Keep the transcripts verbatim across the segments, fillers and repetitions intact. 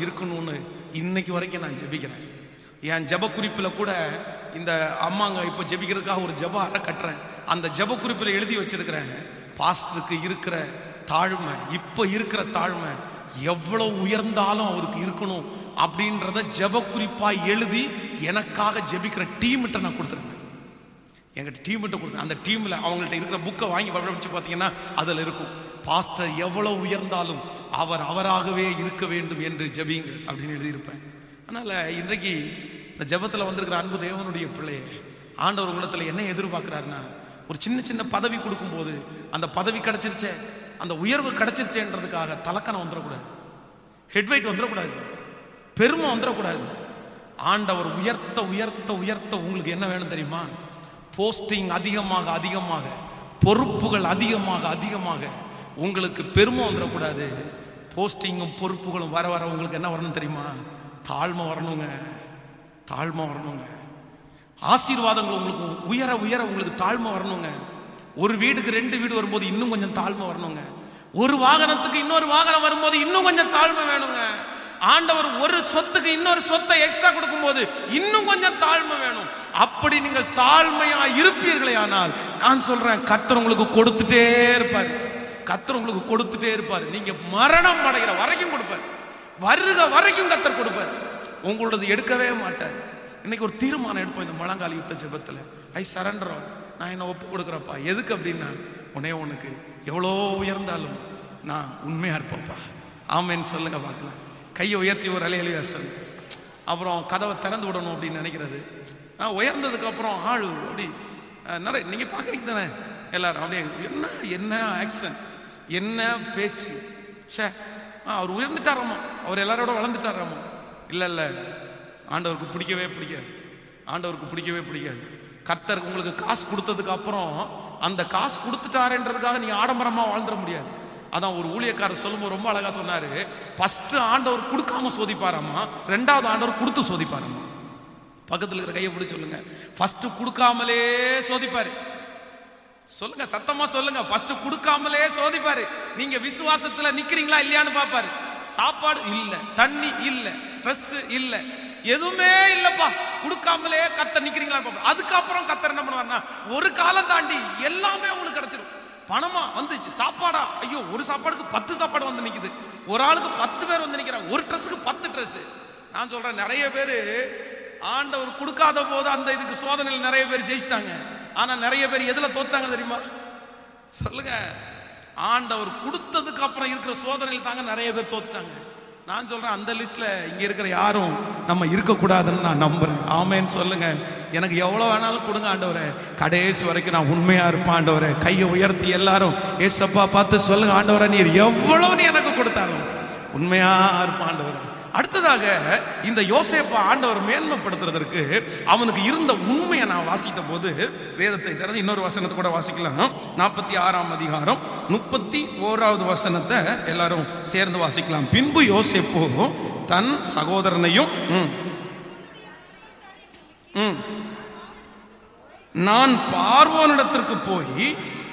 இருக்கணும்னு இன்னைக்கு வரைக்கும் நான் ஜெபிக்கிறேன். என் ஜெப குறிப்பில் கூட இந்த அம்மாங்க இப்போ ஜெபிக்கிறதுக்காக ஒரு ஜெப அறை கட்டுறேன். அந்த ஜெப குறிப்பில் எழுதி வச்சிருக்கிறேன், பாஸ்டருக்கு இருக்கிற தாழ்மை, இப்போ இருக்கிற தாழ்மை எவ்வளவு உயர்ந்தாலும் அவருக்கு இருக்கணும் அப்படின்றத ஜெப குறிப்பாக எழுதி எனக்காக ஜெபிக்கிற டீம்கிட்ட நான் கொடுத்துருக்கேன். எங்கிட்ட டீம்கிட்ட கொடுத்தேன். அந்த டீமில் அவங்கள்ட்ட இருக்கிற புக்கை வாங்கி வச்சு பார்த்தீங்கன்னா அதில் இருக்கும், பாஸ்டர் எவ்வளவு உயர்ந்தாலும் அவர் அவராகவே இருக்க வேண்டும் என்று ஜெபிங்க அப்படின்னு எழுதியிருப்பேன். அதனால் இன்றைக்கு இந்த ஜெபத்தில் வந்திருக்கிற அன்பு தேவனுடைய பிள்ளையே, ஆண்டவர் உங்களிடத்தில் என்ன எதிர்பார்க்குறாருன்னா, ஒரு சின்ன சின்ன பதவி கொடுக்கும்போது அந்த பதவி கிடைச்சிருச்சே, அந்த உயர்வு கிடைச்சிருச்சேன்றதுக்காக தலக்கணம் வந்துடக்கூடாது, ஹெட்வைட் வந்துடக்கூடாது, பெருமை வந்துடக்கூடாது. ஆண்டவர் உயர்த்த உயர்த்த உயர்த்த உங்களுக்கு என்ன வேணும் தெரியுமா? போஸ்டிங் அதிகமாக அதிகமாக, பொறுப்புகள் அதிகமாக அதிகமாக. உங்களுக்கு பெருமை வந்துடக்கூடாது. போஸ்டிங்கும் பொறுப்புகளும் வர வர உங்களுக்கு என்ன வரணும் தெரியுமா? தாழ்மை வரணுங்க, தாழ்மை வரணுங்க. ஆசீர்வாதங்கள் உங்களுக்கு உயர உயர உங்களுக்கு தாழ்மை வரணுங்க. ஒரு வீடுக்கு ரெண்டு வீடு வரும்போது இன்னும் கொஞ்சம் தாழ்மை வரணுங்க. ஒரு வாகனத்துக்கு இன்னொரு வாகனம் வரும்போது இன்னும் கொஞ்சம் தாழ்மை வேணுங்க. ஆண்டவர் ஒரு சொத்துக்கு இன்னொரு சொத்தை எக்ஸ்ட்ரா கொடுக்கும் போது இன்னும் கொஞ்சம் தாழ்மை வேணும். அப்படி நீங்கள் தாழ்மையா இருப்பீர்களே ஆனால் நான் சொல்றேன், கர்த்தர் உங்களுக்கு கொடுத்துட்டே இருப்பார். கர்த்தர் உங்களுக்கு கொடுத்துட்டே இருப்பார். நீங்க மரணம் அடைகிற வரைக்கும் கொடுப்பார், வருக வரைக்கும் கர்த்தர் கொடுப்பார். உங்களோடது எடுக்கவே மாட்டார். இன்னைக்கு ஒரு தீர்மானம் எடுப்போம் இந்த முழங்கால் யுத்த ஜெபத்தில், ஐ சரண்டர், நான் என்ன ஒப்பு கொடுக்குறப்பா. எதுக்கு அப்படின்னா, உடனே உனக்கு எவ்வளோ உயர்ந்தாலும் நான் உண்மையா இருப்பேன்ப்பா. ஆமேன்னு சொல்லுங்க பார்க்கலாம். கையை உயர்த்தி ஒரு அலையிலையா சொல்லு. அப்புறம் கதவை திறந்து விடணும் அப்படின்னு நினைக்கிறது. நான் உயர்ந்ததுக்கு அப்புறம் ஆளு அப்படி நிறைய நீங்க பாக்குறீங்க தானே எல்லாரும் அப்படியே, என்ன என்ன ஆக்சன், என்ன பேச்சு, சே அவர் உயர்ந்துட்டாராமா, அவர் எல்லாரோட வளர்ந்துட்டாராமா. இல்லை இல்லை, ஆண்டவருக்கு பிடிக்கவே பிடிக்காது, ஆண்டவருக்கு பிடிக்கவே பிடிக்காது. கர்த்தர் உங்களுக்கு காசு கொடுத்ததுக்கு அப்புறம் அந்த காசு கொடுத்துட்டாருன்றதுக்காக நீங்க ஆடம்பரமா வாழ்ந்துட முடியாது. அதான் ஒரு ஊழியக்காரர் சொல்லும்போது ரொம்ப அழகா சொன்னாரு, ஃபர்ஸ்ட் ஆண்டவர் கொடுக்காம சோதிப்பாராமா, ரெண்டாவது ஆண்டவர் கொடுத்து சோதிப்பாராமா. பக்கத்தில் இருக்கிற கையை பிடிச்சி சொல்லுங்க, ஃபர்ஸ்ட் கொடுக்காமலே சோதிப்பாரு. சொல்லுங்க, சத்தமா சொல்லுங்க, ஃபர்ஸ்ட் கொடுக்காமலே சோதிப்பாரு. நீங்க விசுவாசத்துல நிக்கிறீங்களா இல்லையான்னு பாப்பாரு. சாப்பாடு இல்ல, தண்ணி இல்ல, ட்ரெஸ் இல்ல, எதுவுமே இல்லப்பா, கொடுக்காமலே கர்த்தர் நிக்கிறீங்களா பாப்பாரு. அதுக்கப்புறம் கர்த்தர் என்ன பண்ணுவாருன்னா, ஒரு காலம் தாண்டி எல்லாமே உங்களுக்கு கிடைச்சிடும். பணமா வந்துச்சு, சாப்பாடா, ஐயோ ஒரு சாப்பாடுக்கு பத்து சாப்பாடு வந்து நிக்குது, ஒரு ஆளுக்கு பத்து பேர் வந்து நிக்கிறாங்க, ஒரு ட்ரெஸ்ஸுக்கு பத்து ட்ரெஸ். நான் சொல்றேன், நிறைய பேரு ஆண்டவர் கொடுக்காத போது அந்த இதுக்கு சோதனையில் நிறைய பேர் ஜெயிச்சிட்டாங்க. ஆனா நிறைய பேர் எதுல தோத்தாங்க தெரியுமா? சொல்லுங்க, ஆண்டவர் கொடுத்ததுக்கு அப்புறம் இருக்கிற சோதனையில் தாங்க நிறைய பேர் தோத்துட்டாங்க. நான் சொல்றேன், அந்த லிஸ்ட்ல இங்க இருக்கிற யாரும் நம்ம இருக்கக்கூடாதுன்னு நான் நம்புறேன். ஆமேன்னு சொல்லுங்க. எனக்கு எவ்வளவு வேணாலும் கொடுங்க ஆண்டவரே, கடைசி வரைக்கும் நான் உண்மையா இருப்பேன் ஆண்டவரே. கையை உயர்த்தி எல்லாரும் ஏசப்பா பார்த்து சொல்லுங்க, ஆண்டவரே நீர் எவ்வளவு நீ எனக்கு கொடுத்தாலும் உண்மையா இருப்பேன் ஆண்டவரே. அடுத்ததாக இந்த யோசேப்பை ஆண்டவர் மேன்மைப்படுத்துறதற்கு அவனுக்கு இருந்த உண்மையை நான் வாசித்த போது, வேதத்தை திறந்து இன்னொரு வசனத்தை கூட வாசிக்கலாம். நாற்பத்தி ஆறாம் அதிகாரம் முப்பத்தி ஓராவது வசனத்தை எல்லாரும் சேர்ந்து வாசிக்கலாம். பின்பு யோசேப்பு தன் சகோதரனையும் நான் பார்வோனிடத்திற்கு போய்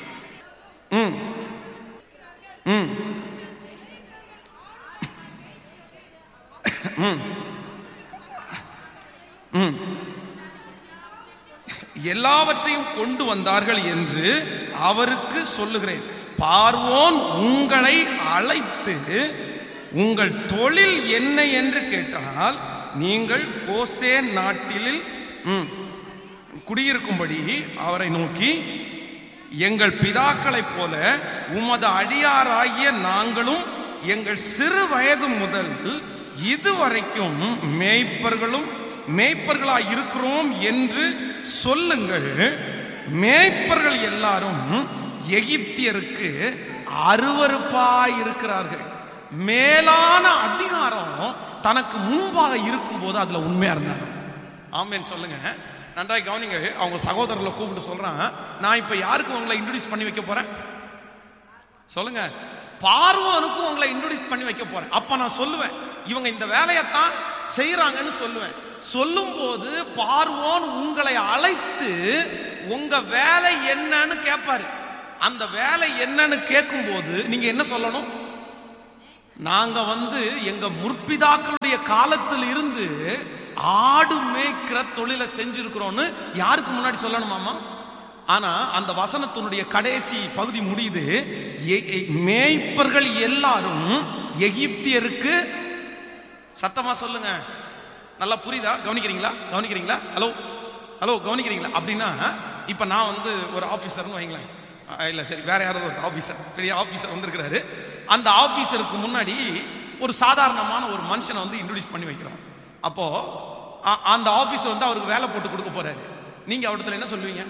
எல்லாவற்றையும் கொண்டு வந்தார்கள் என்று அவருக்கு சொல்லுகிறேன். பார்வோன் உங்களை அழைத்து உங்கள் தொழில் என்ன என்று கேட்டால் நீங்கள் கோசேன் நாட்டில் குடியிருக்கும்படி அவரை நோக்கி, எங்கள் பிதாக்களைப் போல உமது அடியாராகிய நாங்களும் எங்கள் சிறு வயது முதல் இதுவரைக்கும் மேய்ப்பர்களும் மேய்ப்பர்களாய் இருக்கிறோம் என்று சொல்லுங்கள். மேய்ப்பர்கள் எல்லாரும் எகிப்தியருக்கு அருவருப்பாய் இருக்கிறார்கள். மேலான அதிகாரம் தனக்கு முன்பாக இருக்கும் போது அதுல உண்மையா இருந்தாங்க. ஆமேன்னு சொல்லுங்க. நன்றாய் கவனிங்க. அவங்க சகோதரர்களை கூப்பிட்டு சொல்றான், நான் இப்ப யாருக்கு உங்களை இன்ட்ரோடியூஸ் பண்ணி வைக்க போறேன் சொல்லுங்க? பார்வோனுக்கு உங்களை இன்ட்ரோடியூஸ் பண்ணி வைக்க போறேன். அப்ப நான் சொல்லுவேன், இவங்க இந்த வேலையத்தான் செய்யறாங்கன்னு சொல்லுவேன். சொல்லும் போது பார்வோன் உங்களை அழைத்து உங்க வேலை என்னன்னு கேட்பாரு. அந்த வேலை என்னன்னு கேட்கும் போது நீங்க என்ன சொல்லணும்? நாங்க வந்து எங்க முற்பிதாக்களுடைய காலத்தில் இருந்து ஆடு மேய்க்கிற தொழிலை செஞ்சிருக்கிறோம்னு யாருக்கு முன்னாடி சொல்லணுமாமா? ஆனா அந்த வசனத்தினுடைய கடைசி பகுதி முடியுது, மேய்ப்பர்கள் எல்லாரும் எகிப்தியருக்கு, சத்தமா சொல்லுங்க, நல்லா புரியுதா? கவனிக்கிறீங்களா? கவனிக்கிறீங்களா? Hello hello கவனிக்கிறீங்களா? அப்படின்னா இப்ப நான் வந்து ஒரு ஆபீசர்னு வைங்களேன், இல்ல சரி வேற யாராவது ஒரு ஆபீசர், பெரிய ஆபீசர் வந்திருக்கிறாரு. அந்த ஆபீசருக்கு முன்னாடி ஒரு சாதாரணமான ஒரு மனுஷனை வந்து இன்ட்ரோடியூஸ் பண்ணி வைக்கிறோம். அப்போ அந்த ஆபீசர் வந்து அவருக்கு வேலை போட்டு கொடுக்க போறாரு. நீங்க அவர்கிட்ட என்ன சொல்லுவீங்க?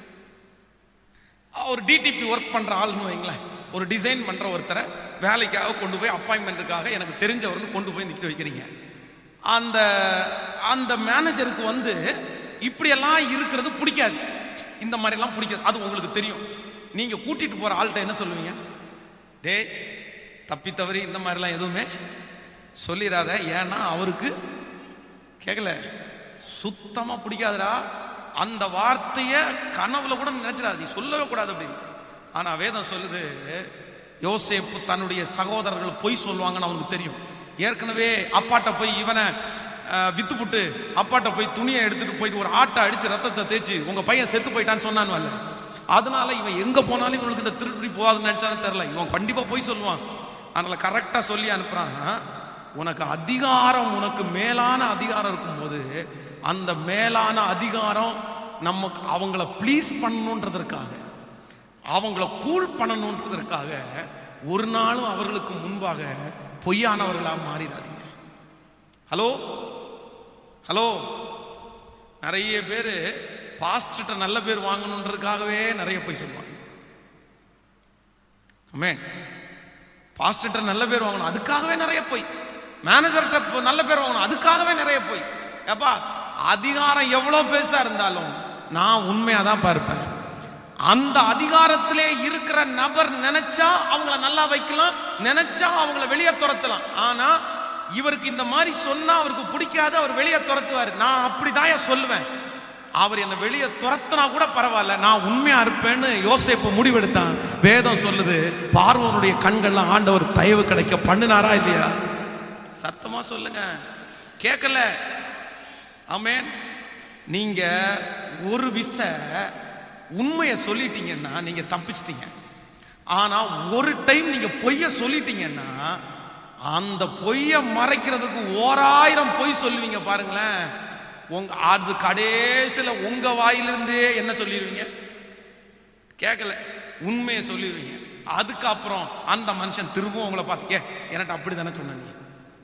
ஒரு டிடிபி ஒர்க் பண்ற ஆள்னு வைங்களேன், ஒரு டிசைன் பண்ற ஒருத்தரை வேலைக்காக கொண்டு போய் அப்பாயின்மெண்ட்டுக்காக எனக்கு தெரிஞ்சவர்னு கொண்டு போய் நிற்க வைக்கிறீங்க. அந்த அந்த மேனேஜருக்கு வந்து இப்படியெல்லாம் இருக்கிறது பிடிக்காது, இந்த மாதிரிலாம் பிடிக்காது, அது உங்களுக்கு தெரியும். நீங்க கூட்டிட்டு போற ஆள்கிட்ட என்ன சொல்லுவீங்க? டே தப்பி தவறி இந்த மாதிரிலாம் எதுவுமே சொல்லிடாத, ஏன்னா அவருக்கு கேட்கல, சுத்தமா பிடிக்காதுடா, அந்த வார்த்தைய கனவுல கூட நினைச்சிடாது, நீ சொல்லவே கூடாது அப்படின்னு. ஆனா வேதம் சொல்லுது, யோசேப்பு தன்னுடைய சகோதரர்கள் பொய் சொல்லுவாங்கன்னு அவனுக்கு தெரியும். ஏற்கனவே அப்பாட்ட போய் இவனை வித்து புட்டு அப்பாட்ட போய் துணியை எடுத்துட்டு போயிட்டு ஒரு ஆட்டை அடிச்சு ரத்தத்தை தேய்ச்சி உங்க பையன் செத்து போயிட்டான்னு சொன்னான்னு. அதனால இவன் எங்க போனாலும் இவனுக்கு இந்த திருப்பி போகாதுன்னு நினைச்சாலும் தெரியல, இவன் கண்டிப்பா போய் சொல்லுவான். அதனால கரெக்டா சொல்லி அனுப்புறான், உனக்கு அதிகாரம், உனக்கு மேலான அதிகாரம் இருக்கும்போது அந்த மேலான அதிகாரம் நமக்கு அவங்கள ப்ளீஸ் பண்ணணுன்றதற்காக, அவங்கள கூல் பண்ணணுன்றதற்காக ஒரு நாளும் அவர்களுக்கு முன்பாக பொய்யானவர்களா மாறிடாதீங்க. ஹலோ ஹலோ நிறைய பேர் பாஸ்டர்ட்ட நல்ல பேர் வாங்கணுன்றதுக்காகவே நிறைய போய் சொல்லுவாங்க. ஆமென். பாஸ்டர்ட்ட நல்ல பேர் வாங்கணும் அதுக்காகவே நிறைய போய், மேனேஜர்கிட்ட நல்ல பேர் வாங்கணும் அதுக்காகவே நிறைய போய். ஏப்பா அதிகாரம் எவ்வளவு பெருசா இருந்தாலும் நான் உண்மையா தான் பார்ப்பேன். அந்த அதிகாரத்திலே இருக்கிற நபர் நினைச்சா அவங்கள நல்லா வைக்கலாம், நினைச்சா அவங்கள வெளியே துரத்தலாம். ஆனா இவருக்கு இந்த மாதிரி சொன்னா அவருக்கு பிடிக்காது, அவர் வெளியே துரத்துவாரு. நான் அப்படிதான் சொல்லுவேன், அவர் என்ன வெளியே துரத்தினா கூட பரவாயில்ல, நான் உண்மையா இருப்பேன்னு யோசேப்பு முடிவெடுத்தான். வேதம் சொல்லுது, பார்வோனுடைய கண்கள்லாம் ஆண்டவர் தயவு கிடைக்க பண்ணினாரா இல்லையா? சத்தமா சொல்லுங்க, கேட்கல? ஆமென். நீங்க ஒரு விச உண்மையை சொல்லிட்டீங்கன்னா நீங்க தப்பிச்சிட்டீங்க. ஆனா ஒரு டைம் நீங்க பொய்ய சொல்லிட்டீங்கன்னா அந்த பொய்ய மறைக்கிறதுக்கு ஓராயிரம் பொய் சொல்லுவீங்க பாருங்களேன். உங்க அது கடைசியில உங்க வாயிலிருந்தே என்ன சொல்லிடுவீங்க? கேட்கல, உண்மையை சொல்லிடுவீங்க. அதுக்கப்புறம் அந்த மனுஷன் திரும்பவும் உங்களை பார்த்து, கே எனக்கு அப்படி தானே சொன்ன, நீ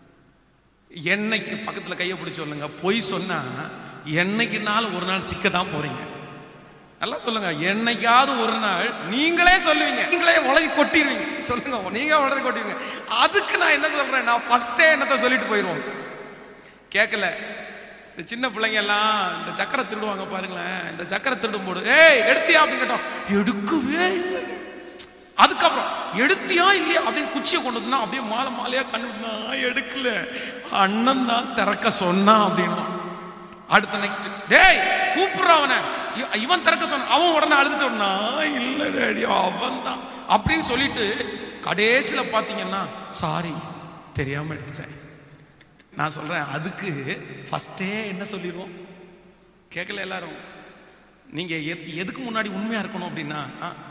என்னைக்கு பக்கத்துல கையை பிடிச்சு சொல்லுங்க, பொய் சொன்னா என்னைக்குனாலும் ஒரு நாள் சிக்கதான் போறீங்க. நல்லா சொல்லுங்க, என்னைக்காவது ஒரு நாள் நீங்களே சொல்லுவீங்க, நீங்களே உலகி கொட்டிடுவீங்க. சொல்லுங்க, நீங்க உலகி கொட்டிடுவீங்க. அதுக்கு நான் என்ன சொல்றேன், நான் ஃபர்ஸ்டே என்னத்தை சொல்லிட்டு போயிடுவோம். கேட்கல, இந்த சின்ன பிள்ளைங்க எல்லாம் இந்த சக்கரை திருடுவாங்க பாருங்களேன், இந்த சக்கரை திருடும் போது ஏய் எடுத்தியா அப்படின்னு கேட்டோம், எடுக்கவே இல்லை. அதுக்கப்புறம் எடுத்தியா இல்லையா அப்படின்னு குச்சியை கொண்டு வந்தா அப்படியே மாலை மாலையா கண்ணு, எடுக்கல, அண்ணன் தான் திறக்க சொன்னான் அப்படின்னா. அடுத்த நெக்ஸ்ட் டேய் கூப்பிடுற அவனை, இவன் திறக்க சொன்ன, அவன் உடனே அழுதுட்டு இல்ல டேடி அவன் தான் அப்படின்னு சொல்லிட்டு கடைசியில பாத்தீங்கன்னா சாரி தெரியாம எடுத்துட்டேன். நான் சொல்றேன், அதுக்கு ஃபர்ஸ்டே என்ன சொல்லிடுவோம்? கேட்கல எல்லாரும்? நீங்க எதுக்கு முன்னாடி உண்மையா இருக்கணும் அப்படின்னா,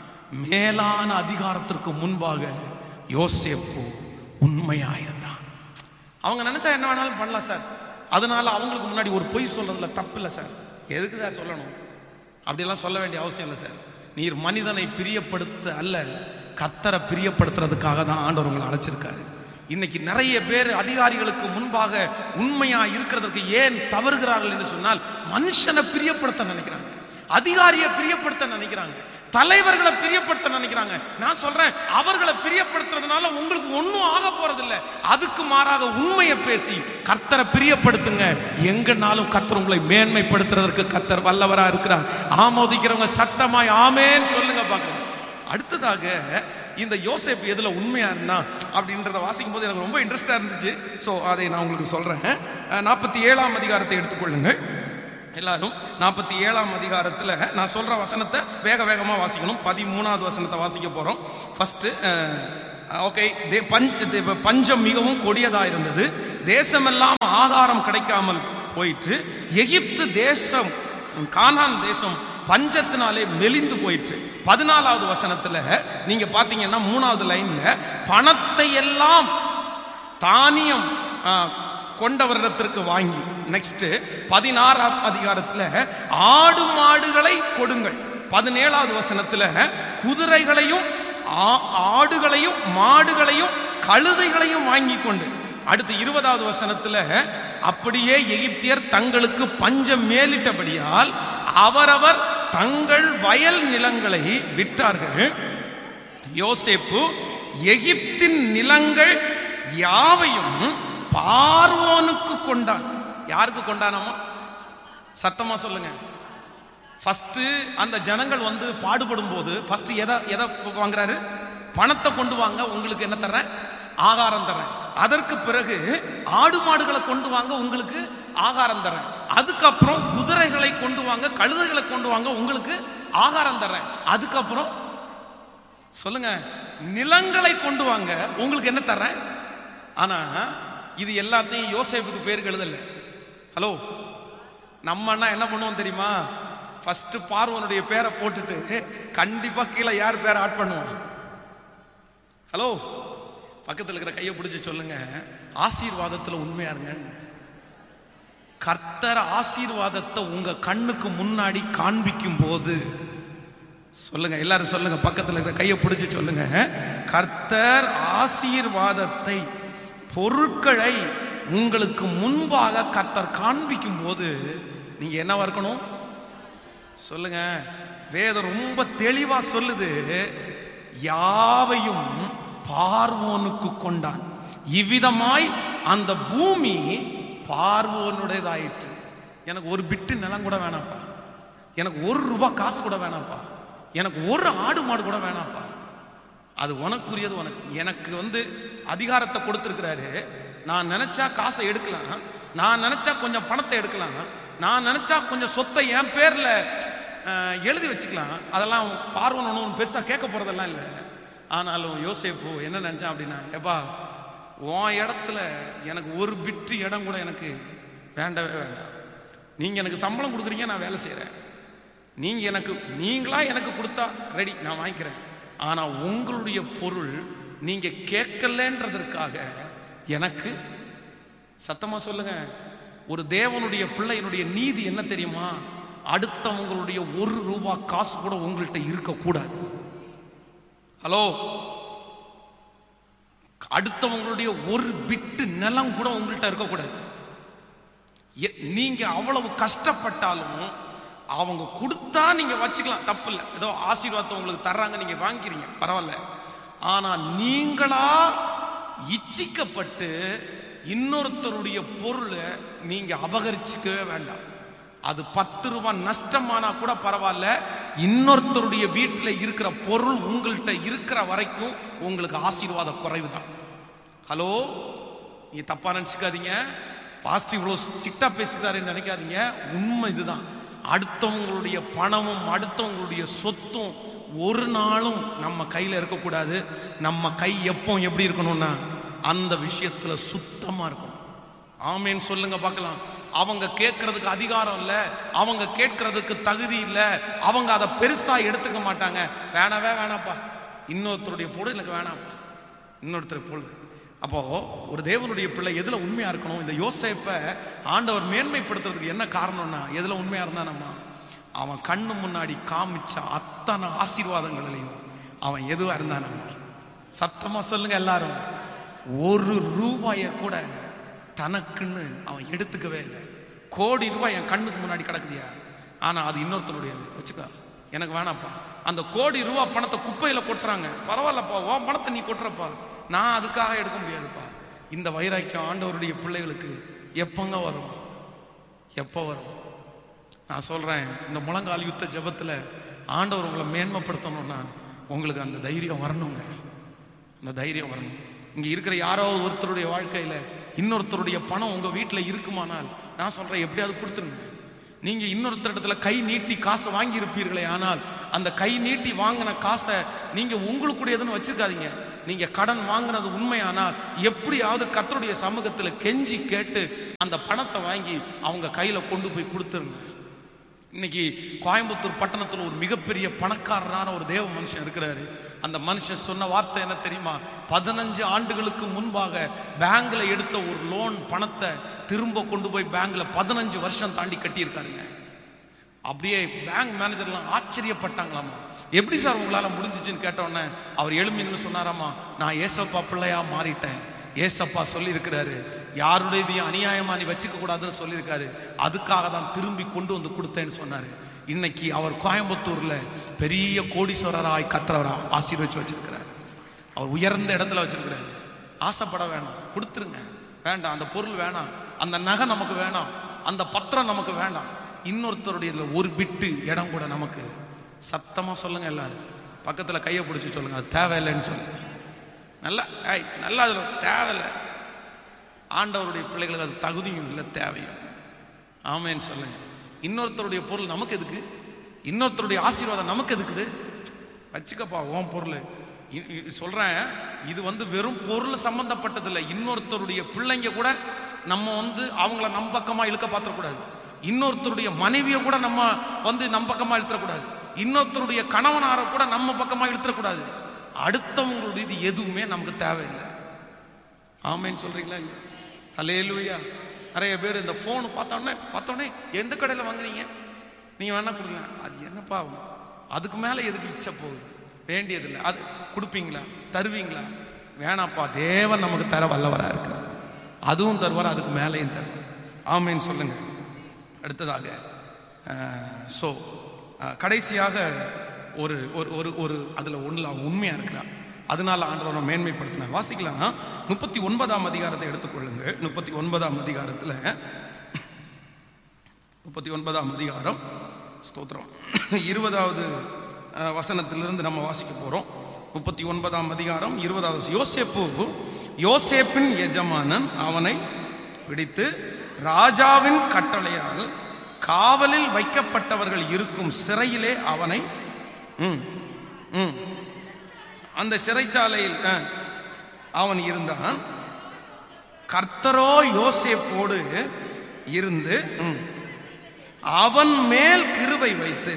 மேலான அதிகாரத்திற்கு முன்பாக யோசேப்பு உண்மையா இருந்தான். அவங்க நினைச்சா என்ன வேணாலும் பண்ணலாம் சார், அதனால அவங்களுக்கு முன்னாடி ஒரு பொய் சொல்றதுல தப்பு இல்லை சார். எதுக்கு சார் சொல்லணும்? அப்படியெல்லாம் சொல்ல வேண்டிய அவசியம் இல்லை சார். நீர் மனிதனை பிரியப்படுத்த அல்ல, கர்த்தரை பிரியப்படுத்துறதுக்காக தான் ஆண்டவர் உங்களை அழைச்சிருக்காரு. இன்னைக்கு நிறைய பேர் அதிகாரிகளுக்கு முன்பாக உண்மையா இருக்கிறதுக்கு ஏன் தவறுகிறார்கள் என்று சொன்னால், மனுஷனை பிரியப்படுத்த நினைக்கிறாங்க, அதிகாரியை பிரியப்படுத்த நினைக்கிறாங்க, தலைவர்களை பிரியப்படுத்த நினைக்கிறாங்க. நான் சொல்றேன், அவர்களை பிரியப்படுத்துறதுனால உங்களுக்கு ஒன்னும் ஆக போறது இல்லை. அதுக்கு மாறாக உண்மையை பேசி கர்த்தரை பிரியப்படுத்துங்க. எங்கனாலும் கர்த்தர் உங்களை மேன்மைப்படுத்துறதற்கு கர்த்தர் வல்லவரா இருக்கிறார். ஆமோதிக்கிறவங்க சத்தமாய் ஆமேன்னு சொல்லுங்க பார்க்கலாம். அடுத்ததாக இந்த யோசேப்பு எதுல உண்மையா இருந்தா அப்படின்றத வாசிக்கும் போது எனக்கு ரொம்ப இன்ட்ரெஸ்டா இருந்துச்சு. ஸோ அதை நான் உங்களுக்கு சொல்றேன். நாற்பத்தி ஏழாம் அதிகாரத்தை எடுத்துக்கொள்ளுங்கள் எல்லாரும். நாற்பத்தி ஏழாம் அதிகாரத்தில் நான் சொல்ற வசனத்தை வேக வேகமாக வாசிக்கணும். பதிமூணாவது வசனத்தை வாசிக்க போறோம். First okay. பஞ்ச பஞ்சம் மிகவும் கொடியதா இருந்தது. தேசமெல்லாம் ஆகாரம் கிடைக்காமல் போயிற்று. எகிப்து தேசம், கானான் தேசம் பஞ்சத்தினாலே மெலிந்து போயிற்று. பதினாலாவது வசனத்துல நீங்க பாத்தீங்கன்னா மூணாவது லைன்ல பணத்தை எல்லாம் தானியம் கொண்டவரிடத்திற்கு வாங்கி, நெக்ஸ்ட் பதினாறாம் அதிகாரத்துல ஆடு மாடுகளை கொடுங்கள். பதினேழாவது வசனத்துல குதிரைகளையும் ஆடுகளையும் மாடுகளையும் கழுதைகளையும் வாங்கி கொண்டு, அடுத்து இருபதாவது வசனத்துல அப்படியே எகிப்தியர் தங்களுக்கு பஞ்சம் மேலிட்டபடியால் அவரவர் தங்கள் வயல் நிலங்களை விற்றார்கள். யோசேப்பு எகிப்தின் நிலங்கள் யாவையும் பார்வோனுக்கு கொண்டான். யாருக்கு கொண்டானமா? சத்தமா சொல்லுங்க. ஃபர்ஸ்ட் அந்த ஜனங்கள் வந்து பாடுபடும் போது ஃபர்ஸ்ட் எதை எதை வாங்குறாரு? பணத்தை கொண்டு வாங்க, உங்களுக்கு என்ன தர்றேன்? ஆகாரம் தர்றேன். அதற்கு பிறகு ஆடு மாடுகளை கொண்டு வாங்க, உங்களுக்கு ஆகாரம் தர்றேன். அதுக்கப்புறம் குதிரைகளை கொண்டு வாங்க, கழுதைகளை கொண்டு வாங்க, உங்களுக்கு ஆகாரம் தர்றேன். அதுக்கப்புறம் சொல்லுங்க, நிலங்களை கொண்டு வாங்க, உங்களுக்கு என்ன தர்றேன்? ஆனா இது எல்லாத்தையும் யோசேப்புக்கு பேருக்கு எழுதல. ஹலோ, நம்ம அண்ணா என்ன பண்ணுவோம் தெரியுமா? ஃபர்ஸ்ட் பார்வோனுடைய பேரை போட்டுட்டு கண்டிப்பா கீழே யார் பேரை ஆட் பண்ணுவோம்? ஹலோ, பக்கத்தில் இருக்கிற கையை பிடிச்சு சொல்லுங்க, ஆசீர்வாதத்தில் உண்மையா இருங்க. கர்த்தர் ஆசீர்வாதத்தை உங்க கண்ணுக்கு முன்னாடி காண்பிக்கும் போது, சொல்லுங்க எல்லாரும் சொல்லுங்க, பக்கத்தில் இருக்கிற கையை பிடிச்சு சொல்லுங்க, கர்த்தர் ஆசீர்வாதத்தை பொருட்களை உங்களுக்கு முன்பாக கர்த்தர் காண்பிக்கும் போது நீங்க என்னவா இருக்கணும்? சொல்லுங்க. வேதம் ரொம்ப தெளிவா சொல்லுது, யாவையும் பார்வோனுக்கு கொண்டான். இவ்விதமாய் அந்த பூமி பார்வோனுடையதாயிற்று. எனக்கு ஒரு பிட்டு நிலம் கூட வேணாப்பா, எனக்கு ஒரு ரூபாய் காசு கூட வேணாப்பா, எனக்கு ஒரு ஆடு மாடு கூட வேணாப்பா, அது உனக்குரியது. உனக்கு எனக்கு வந்து அதிகாரத்தை கொடுத்திருக்கிறாரு. நான் நினைச்சா காசை எடுக்கலாம், நான் நினைச்சா கொஞ்சம் பணத்தை எடுக்கலாம், நான் நினைச்சா கொஞ்சம் சொத்தை என் பேர்ல எழுதி வச்சுக்கலாம். அதெல்லாம் பார்வன் ஒன்றும் பெருசா கேட்க போறதெல்லாம் இல்லை. ஆனாலும் யோசேப்பு என்ன நினைச்சான் அப்படின்னா, எப்பா உன் இடத்துல எனக்கு ஒரு பிட்டு இடம் கூட எனக்கு வேண்டவே வேண்டாம். நீங்க எனக்கு சம்பளம் கொடுக்குறீங்க, நான் வேலை செய்யறேன். நீங்க எனக்கு நீங்களா எனக்கு கொடுத்தா ரெடி, நான் வாங்கிக்கிறேன். ஆனா உங்களுடைய பொருள் நீங்க கேட்கலன்றதற்காக எனக்கு, சத்தமா சொல்லுங்க, ஒரு தேவனுடைய பிள்ளையினுடைய நீதி என்ன தெரியுமா? அடுத்தவங்களுடைய ஒரு ரூபாய் காசு கூட உங்கள்கிட்ட இருக்க கூடாது. ஹலோ, அடுத்தவங்களுடைய ஒரு பிட்டு நிலம் கூட உங்கள்கிட்ட இருக்க கூடாது. நீங்க அவ்வளவு கஷ்டப்பட்டாலும் அவங்க கொடுத்தா நீங்க வச்சுக்கலாம், தப்பு இல்லை. ஏதோ ஆசீர்வாதத்தை உங்களுக்கு தர்றாங்க, நீங்க வாங்கிறீங்க, பரவாயில்ல. ஆனா நீங்களா இச்சிக்கப்பட்டு இன்னொருத்தருடைய பொருளை நீங்க அபகரிச்சுக்கவே வேண்டாம். அது பத்து ரூபாய் நஷ்டமானா கூட பரவாயில்ல, இன்னொருத்தருடைய வீட்டில் இருக்கிற பொருள் உங்கள்கிட்ட இருக்கிற வரைக்கும் உங்களுக்கு ஆசீர்வாத குறைவுதான். ஹலோ, நீ தப்பா நினைச்சுக்காதீங்க, பாசிட்டிவ் இவ்வளோ சிட்டா பேசுகிறாருன்னு நினைக்காதீங்க. உண்மை இதுதான். அடுத்தவங்களுடைய பணமும் அடுத்தவங்களுடைய சொத்தும் ஒரு நாளும் நம்ம கையில் இருக்கக்கூடாது. நம்ம கை எப்போ எப்படி இருக்கணும்னா அந்த விஷயத்துல சுத்தமா இருக்கணும். ஆமேன்னு சொல்லுங்க பார்க்கலாம். அவங்க கேட்கறதுக்கு அதிகாரம் இல்லை, அவங்க கேட்கறதுக்கு தகுதி இல்லை, அவங்க அதை பெருசா எடுத்துக்க மாட்டாங்க. வேணாவே வேணாப்பா, இன்னொருத்தருடைய பொருள் எனக்கு வேணாப்பா, இன்னொருத்தர் பொருள். அப்போ ஒரு தேவனுடைய பிள்ளை எதுல உண்மையா இருக்கணும்? இந்த யோசேப்பை ஆண்டவர் மேன்மைப்படுத்துறதுக்கு என்ன காரணம்னா, எதுல உண்மையா இருந்தானம்மா, அவன் கண்ணு முன்னாடி காமிச்ச அத்தனை ஆசீர்வாதங்களையும் அவன் எதுவா இருந்தானம்மா. சத்தமா சொல்லுங்க எல்லாரும். ஒரு ரூபாய கூட தனக்குன்னு அவன் எடுத்துக்கவே இல்லை. கோடி ரூபாய் என் கண்ணுக்கு முன்னாடி கிடக்குதியா, ஆனா அது இன்னொருத்தருடையது, வச்சுக்க, எனக்கு வேணாப்பா. அந்த கோடி ரூபாய் பணத்தை குப்பையில கொட்டுறாங்க, பரவாயில்லப்பா, உன் பணத்தை நீ கொட்டுறப்பா, நான் அதுக்காக எடுக்க முடியாதுப்பா. இந்த வைராக்கியம் ஆண்டவருடைய பிள்ளைகளுக்கு எப்பங்க வரும்? எப்போ வரும்? நான் சொல்றேன், இந்த முழங்கால் யுத்த ஜபத்துல ஆண்டவர் உங்களை மேன்மைப்படுத்தணும்னா உங்களுக்கு அந்த தைரியம் வரணுங்க. அந்த தைரியம் வரணும். இங்க இருக்கிற யாராவது ஒருத்தருடைய வாழ்க்கையில இன்னொருத்தருடைய பணம் உங்க வீட்டில் இருக்குமானால் நான் சொல்றேன், எப்படியாவது கொடுத்துருங்க. நீங்க இன்னொருத்தர் இடத்துல கை நீட்டி காசை வாங்கி இருப்பீர்களே, ஆனால் அந்த கை நீட்டி வாங்கின காசை நீங்க உங்களுக்குடையதுன்னு வச்சிருக்காதீங்க. நீங்க கடன் வாங்கினது உண்மையானால் எப்படியாவது கர்த்தருடைய சமூகத்தில் கெஞ்சி கேட்டு அந்த பணத்தை வாங்கி அவங்க கையில கொண்டு போய் கொடுத்துருங்க. இன்னைக்கு கோயம்புத்தூர் பட்டணத்தில் ஒரு மிகப்பெரிய பணக்காரரான ஒரு தேவ மனுஷன் இருக்கிறாரு. அந்த மனுஷன் சொன்ன வார்த்தை என்ன தெரியுமா? பதினஞ்சு ஆண்டுகளுக்கு முன்பாக பேங்க்ல எடுத்த ஒரு லோன் பணத்தை திரும்ப கொண்டு போய் பேங்க்ல பதினஞ்சு வருஷம் தாண்டி கட்டியிருக்காருங்க. அப்படியே பேங்க் மேனேஜர்லாம் ஆச்சரியப்பட்டாங்களாமா. எப்படி சார் உங்களால முடிஞ்சிச்சுன்னு கேட்டோன்னே அவர் எழுமின்னு சொன்னாராமா, நான் ஏசப்பா பிள்ளையா மாறிட்டேன். ஏசப்பா சொல்லி இருக்கிறாரு, யாருடையதையும் அநியாயமா நீ வச்சுக்க கூடாதுன்னு சொல்லியிருக்காரு. அதுக்காக தான் திரும்பி கொண்டு வந்து கொடுத்தேன்னு சொன்னாரு. இன்னைக்கு அவர் கோயம்புத்தூர்ல பெரிய கோடீஸ்வரராய் கர்த்தரை ஆசீர்வதிச்சு வச்சிருக்கிறாரு. அவர் உயர்ந்த இடத்துல வச்சிருக்கிறாரு. ஆசைப்பட வேணாம், கொடுத்துருங்க. வேண்டாம், அந்த பொருள் வேணாம், அந்த நகை நமக்கு வேணாம், அந்த பத்திரம் நமக்கு வேண்டாம். இன்னொருத்தருடைய ஒரு பிட்டு இடம் கூட நமக்கு. சத்தமா சொல்லுங்க எல்லாரும், பக்கத்துல கையை பிடிச்சி சொல்லுங்க, அது தேவையில்லைன்னு சொல்லுங்க. நல்லா ஐய் நல்லா அதுல தேவையில்லை. ஆண்டவருடைய பிள்ளைகளுக்கு அது தகுதியும் இல்லை, தேவையும். ஆமேன்னு சொல்லுங்க. இன்னொருத்தருடைய பொருள் நமக்கு எதுக்கு? இன்னொருத்தருடைய ஆசீர்வாதம் நமக்கு எதுக்குது? வச்சுக்கப்பா உன் பொருள். சொல்றேன், இது வந்து வெறும் பொருள் சம்பந்தப்பட்டது இல்லை. இன்னொருத்தருடைய பிள்ளைங்க கூட நம்ம வந்து அவங்கள நம் பக்கமா இழுக்க பாத்திரக்கூடாது. இன்னொருத்தருடைய மனைவியை கூட நம்ம வந்து நம் பக்கமா இழுத்துறக்கூடாது. இன்னொருத்தருடைய கணவனார கூட நம்ம பக்கமா இழுத்துறக்கூடாது. அடுத்தவங்களுடைய இது எதுவுமே நமக்கு தேவையில்லை. ஆமேன்னு சொல்றீங்களா? இல்லை. ஹல்லேலூயா. நிறைய பேர் இந்த போன் பார்த்தோன்னே பார்த்தோன்னே எந்த கடையில் வாங்குறீங்க, நீங்க வேணா கொடுங்க. அது என்னப்பா, அதுக்கு மேல எதுக்கு இச்சை போகுது? வேண்டியதில்லை. அது கொடுப்பீங்களா, தருவீங்களா? வேணாப்பா, தேவன் நமக்கு தர வல்லவரா இருக்கிறார். அதுவும் தருவார், அதுக்கு மேலேயும் தருவார். ஆமேன்னு சொல்லுங்க. அடுத்ததாக ஸோ கடைசியாக ஒரு ஒரு ஒரு அதில் ஒன்றில் அவன் உண்மையாக இருக்கிறான். அதனால ஆண்டவரை மேன்மைப்படுத்தினார். வாசிக்கலாம். முப்பத்தி ஒன்பதாம் அதிகாரத்தை எடுத்துக்கொள்ளுங்க. முப்பத்தி ஒன்பதாம் அதிகாரத்தில் முப்பத்தி ஒன்பதாம் அதிகாரம் ஸ்தோத்திரம் இருபதாவது வசனத்திலிருந்து நம்ம வாசிக்க போறோம். முப்பத்தி ஒன்பதாம் அதிகாரம் இருபதாவது. யோசேப்பு யோசேப்பின் எஜமானன் அவனை பிடித்து ராஜாவின் கட்டளையால் காவலில் வைக்கப்பட்டவர்கள் இருக்கும் சிறையிலே அவனை அந்த சிறைச்சாலையில் அவன் இருந்தான். கர்த்தரோ யோசேப்போடு இருந்து அவன் மேல் கிருபை வைத்து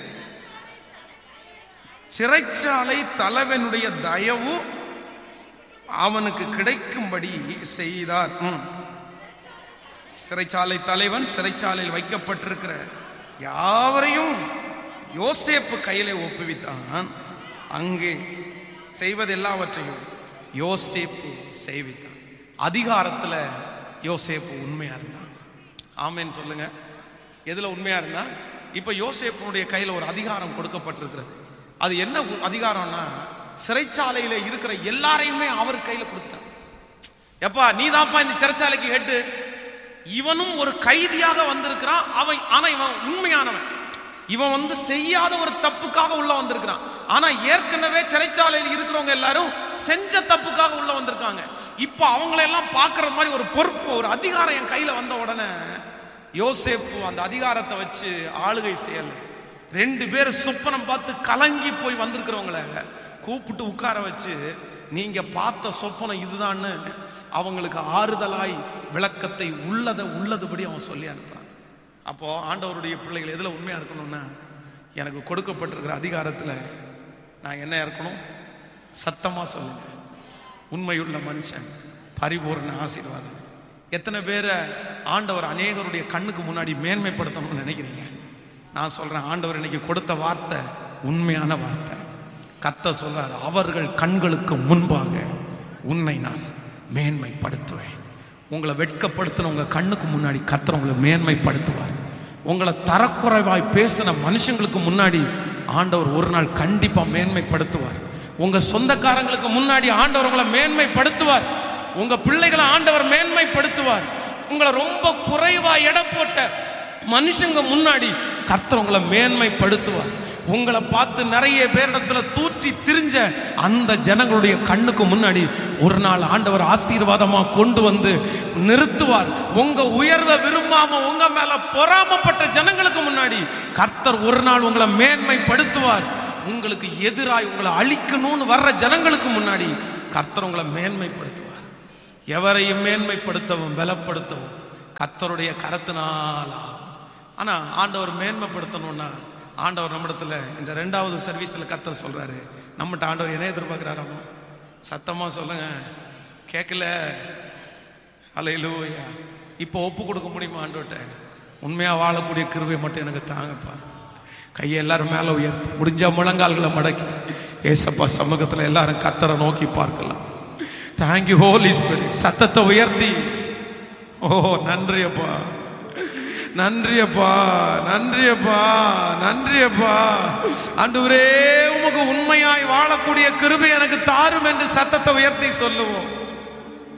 சிறைச்சாலை தலைவனுடைய தயவு அவனுக்கு கிடைக்கும்படி செய்தார். சிறைச்சாலை தலைவன் சிறைச்சாலையில் வைக்கப்பட்டிருக்கிற யாவரையும் யோசேப்பு கையிலே ஒப்புவித்தான். அங்கே செய்வது எல்லாவற்றையும் யோசேப்பு செய்வித்தான். அதிகாரத்துல யோசேப்பு உண்மையா இருந்தான். ஆமேன்னு சொல்லுங்க. எதுல உண்மையா இருந்தா? இப்ப யோசேப்புடைய கையில ஒரு அதிகாரம் கொடுக்கப்பட்டிருக்கிறது. அது என்ன அதிகாரம்னா, சிறைச்சாலையில இருக்கிற எல்லாரையுமே அவர் கையில கொடுத்துட்டான். எப்பா நீதான்ப்பா இந்த சிறைச்சாலைக்கு ஹெட். இவனும் ஒரு கைதியாக வந்திருக்கிறான். அவன் ஆனா இவன் உண்மையானவன். இவன் வந்து செய்யாத ஒரு தப்புக்காக உள்ள வந்திருக்கிறான். ஆனா ஏற்கனவே சிறைச்சாலையில் இருக்கிறவங்க எல்லாரும் செஞ்ச தப்புக்காக உள்ள வந்திருக்காங்க. இப்ப அவங்களை எல்லாம் பாக்குற மாதிரி ஒரு பொறுப்பு, ஒரு அதிகாரம் என் கையில வந்த உடனே யோசேப்பு அந்த அதிகாரத்தை வச்சு ஆளுகை செய்யல. ரெண்டு பேர் சொப்பனம் பார்த்து கலங்கி போய் வந்திருக்கிறவங்களை கூப்பிட்டு உட்கார வச்சு, நீங்க பார்த்த சொப்பனம் இதுதான்னு அவங்களுக்கு ஆறுதலாய் விளக்கத்தை உள்ளதை உள்ளதுபடி அவன் சொல்லி அனுப்புறான். அப்போ ஆண்டவருடைய பிள்ளைகள் எதுல உண்மையா இருக்கணும்னா, எனக்கு கொடுக்கப்பட்டிருக்கிற அதிகாரத்துல நான் என்ன இருக்கணும்? சத்தமா சொல்லுங்க. உண்மையுள்ள மனுஷன் பரிபூர்ண ஆசீர்வாதம். எத்தனை பேரை ஆண்டவர் அநேகருடைய கண்ணுக்கு முன்னாடி மேன்மைப்படுத்தணும்னு நினைக்கிறீங்க? நான் சொல்றேன், ஆண்டவர் இன்னைக்கு கொடுத்த வார்த்தை உண்மையான வார்த்தை. கர்த்தர் சொல்றார், அவர்கள் கண்களுக்கு முன்பாக உன்னை நான் மேன்மைப்படுத்துவேன். உங்களை வெட்கப்படுத்தின உங்க கண்ணுக்கு முன்னாடி கர்த்தர் உங்களை மேன்மைப்படுத்துவார். உங்களை தரக்குறைவாய் பேசின மனுஷங்களுக்கு முன்னாடி ஆண்டவர் ஒரு நாள் கண்டிப்பா மேன்மைப்படுத்துவார். உங்க சொந்தக்காரங்களுக்கு முன்னாடி ஆண்டவர் உங்களை மேன்மைப்படுத்துவார். உங்க பிள்ளைகளை ஆண்டவர் மேன்மைப்படுத்துவார். உங்களை ரொம்ப குறைவா எடை போட்ட மனுஷங்க முன்னாடி கர்த்தர் உங்களை மேன்மைப்படுத்துவார். உங்களை பார்த்து நிறைய பேரிடத்துல தூற்றி திரிஞ்ச அந்த ஜனங்களுடைய கண்ணுக்கு முன்னாடி ஒரு நாள் ஆண்டவர் ஆசீர்வாதமா கொண்டு வந்து நிறுத்துவார். உங்க உயர்வை விரும்பாம உங்க மேல பொறாமப்பட்ட ஜனங்களுக்கு முன்னாடி கர்த்தர் ஒரு நாள் உங்களை மேன்மைப்படுத்துவார். உங்களுக்கு எதிராய் உங்களை அழிக்கணும்னு வர்ற ஜனங்களுக்கு முன்னாடி கர்த்தர் உங்களை மேன்மைப்படுத்துவார். எவரையும் மேன்மைப்படுத்தவும் பலப்படுத்தவும் கர்த்தருடைய கரத்தினால் ஆகும். ஆனா ஆண்டவர் மேன்மைப்படுத்தணும்னா ஆண்டவர் நம்மிடத்துல இந்த ரெண்டாவது சர்வீஸ்ல கர்த்தர் சொல்றாரு, நம்மகிட்ட ஆண்டவர் என்ன எதிர்பார்க்கிறாராமோ? சத்தமா சொல்லுங்க, கேட்கல? அல்லேலூயா. இப்போ ஒப்பு கொடுக்க முடியுமா ஆண்டவர்கிட்ட? உண்மையா வாழக்கூடிய கிருபை மட்டும் எனக்கு தாங்கப்பா. கையை எல்லாரும் மேல உயர்த்தி, முடிஞ்சா முழங்கால்களை மடக்கி ஏசப்பா சமூகத்துல எல்லாரும் கர்த்தரை நோக்கி பார்க்கலாம். Thank you Holi spirit. சத்தத்தை உயர்த்தி, ஓ நன்றியப்பா, நன்றியப்பா, நன்றியப்பா, நன்றியப்பா. ஆண்டவரே, உமக்கு உண்மையாய் வாழக்கூடிய கிருபை எனக்கு தாரும் என்று சத்தத்தை உயர்த்தி சொல்லுவோம்.